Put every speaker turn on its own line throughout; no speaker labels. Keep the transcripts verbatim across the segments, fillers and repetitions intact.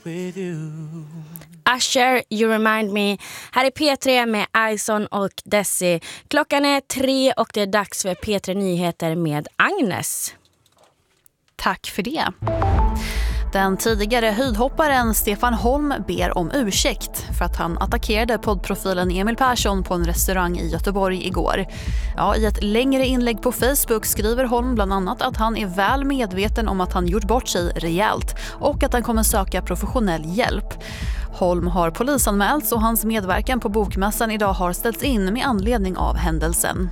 with you.
Usher, You Remind Me. Här är P tre med Ison och Desi. Klockan är tre och det är dags för P tre Nyheter med Agnes.
Tack för det. Den tidigare höjdhopparen Stefan Holm ber om ursäkt för att han attackerade poddprofilen Emil Persson på en restaurang i Göteborg igår. Ja, i ett längre inlägg på Facebook skriver Holm bland annat att han är väl medveten om att han gjort bort sig rejält och att han kommer söka professionell hjälp. Holm har polisanmälts och hans medverkan på bokmässan idag har ställts in med anledning av händelsen.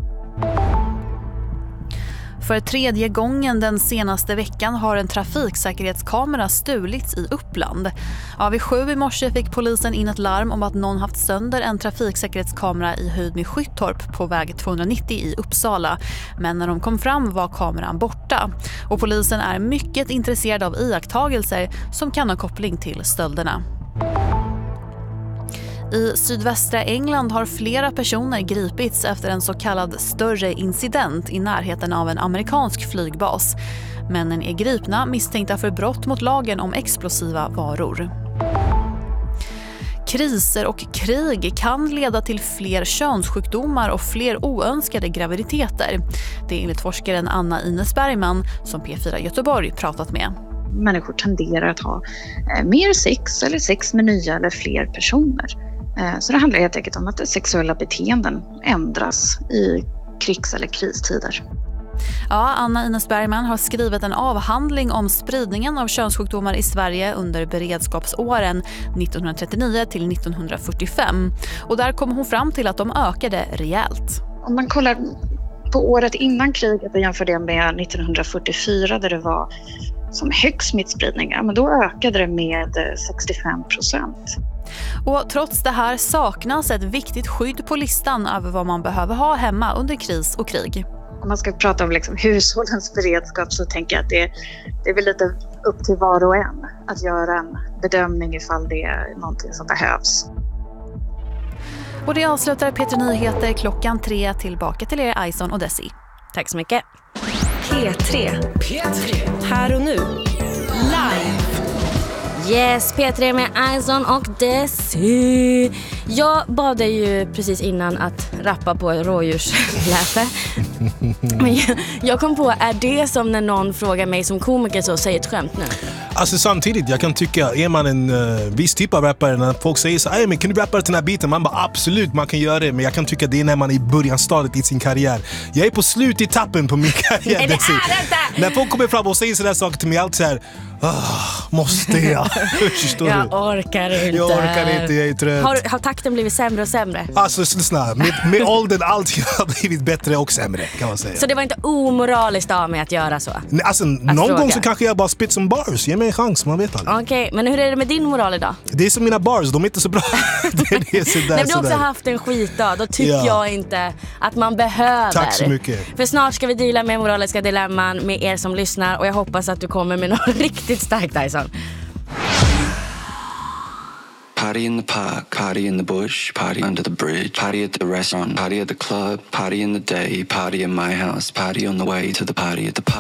För tredje gången den senaste veckan har en trafiksäkerhetskamera stulits i Uppland. Ja, vid sju i morse fick polisen in ett larm om att någon haft sönder en trafiksäkerhetskamera i höjd med Skyttorp på väg tvåhundranittio i Uppsala. Men när de kom fram var kameran borta. Och polisen är mycket intresserad av iakttagelser som kan ha koppling till stölderna. I sydvästra England har flera personer gripits efter en så kallad större incident i närheten av en amerikansk flygbas. Männen är gripna misstänkta för brott mot lagen om explosiva varor. Kriser och krig kan leda till fler könssjukdomar och fler oönskade graviditeter. Det är enligt forskaren Anna Ines Bergman som P fyra Göteborg pratat med.
Människor tenderar att ha mer sex eller sex med nya eller fler personer. Så det handlar helt enkelt om att sexuella beteenden ändras i krigs- eller kristider.
Ja, Anna Ines Bergman har skrivit en avhandling om spridningen av könssjukdomar i Sverige under beredskapsåren nittonhundratrettionio till nittonhundrafyrtiofem. Och där kom hon fram till att de ökade rejält.
Om man kollar på året innan kriget och jämför det med nittonhundrafyrtiofyra där det var som högst smittspridning, men då ökade det med sextiofem procent.
Och trots det här saknas ett viktigt skydd på listan över vad man behöver ha hemma under kris och krig.
Om man ska prata om liksom hushållens beredskap så tänker jag att det, det är väl lite upp till var och en att göra en bedömning ifall det är någonting som behövs.
Och det avslutar P tre Nyheter klockan tre. Tillbaka till er Ison och Desi.
Tack så mycket.
P tre. P tre. Här och nu. Live.
Yes, P tre med Ison och Desi. Jag bad dig ju precis innan att rappa på rådjursläte. Men jag, jag kom på, är det som när någon frågar mig som komiker så säger ett skämt nu?
Alltså samtidigt, jag kan tycka, är man en uh, viss typ av rappare, när folk säger så, men kan du rappa till den här biten? Man bara, absolut, man kan göra det. Men jag kan tycka det är när man är i början stadiet i sin karriär. Jag är på slut i tappen på min karriär.
Nej, det är inte!
När folk kommer fram och säger sådär saker till mig, allt så här, oh, måste jag?
Jag orkar inte.
Jag orkar inte, jag är trött.
Har, har takten blivit sämre och sämre?
Alltså snälla, med, med åldern allt har blivit bättre och sämre, kan man säga.
Så det var inte omoraliskt av mig att göra så?
Nej, alltså, någon
fråga.
gång så kanske jag bara spit som bars. Ge mig en chans, man vet aldrig.
Okej, okay, men hur är det med din moral idag?
Det är som mina bars, de är inte så bra. Det är det, så där,
Nej, men du har också
där.
haft en skitdag. Då tycker
Ja.
jag inte att man behöver.
Tack så mycket.
För snart ska vi dela med moraliska dilemman med er som lyssnar. Och jag hoppas att du kommer med något riktigt starkt, Dyson.
Party in the park, party in the bush, party under the bridge, party at the restaurant, party at the club, party in the day, party in my house, party on the way to the party at the park.